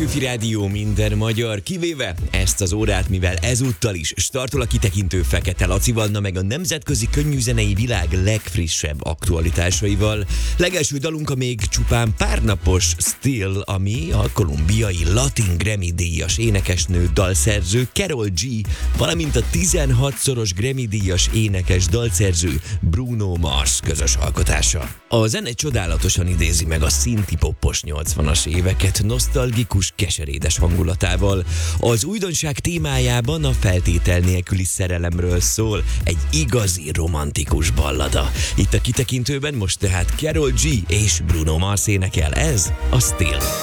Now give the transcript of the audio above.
Petőfi Rádió minden magyar, kivéve ezt az órát, mivel ezúttal is startol a kitekintő Fekete Lacival, na meg a nemzetközi könnyűzenei világ legfrissebb aktualitásaival. Legelső dalunk a még csupán pár napos Still, ami a kolumbiai Latin Grammy-díjas énekesnő, dalszerző Karol G, valamint a 16-szoros Grammy-díjas énekes, dalszerző Bruno Mars közös alkotása. A zene csodálatosan idézi meg a szinti-poppos 80-as éveket nosztalgikus, keserédes hangulatával. Az újdonság témájában a feltétel nélküli szerelemről szól, egy igazi romantikus ballada. Itt a kitekintőben most tehát Karol G és Bruno Mars énekel, ez a Still.